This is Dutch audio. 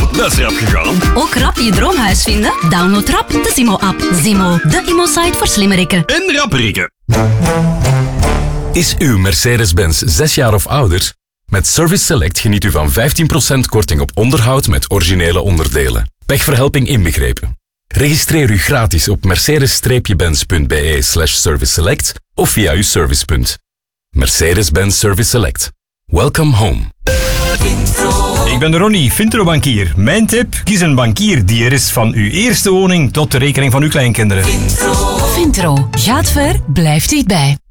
dat is rap gegaan. Ook rap je droomhuis vinden? Download rap de Zimo-app. Zimo, de immo-site voor slimmerikken. En rapperikken. Is uw Mercedes-Benz 6 jaar of ouder? Met Service Select geniet u van 15% korting op onderhoud met originele onderdelen. Pechverhelping inbegrepen. Registreer u gratis op mercedes-benz.be/serviceselect of via uw servicepunt. Mercedes-Benz Service Select. Welcome home. Ik ben Ronnie, Vintro-bankier. Mijn tip, kies een bankier die er is van uw eerste woning tot de rekening van uw kleinkinderen. Vintro. Gaat ver, blijft dichtbij.